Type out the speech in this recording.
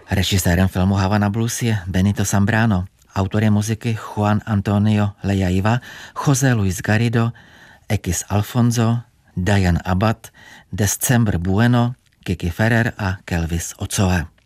Režisérem filmu Havana Blues je Benito Zambrano. Autory muziky Juan Antonio Lejaiva, José Luis Garrido, Ekis Alfonso, Diane Abad, December Bueno, Kiki Ferrer a Kelvis Ochoa.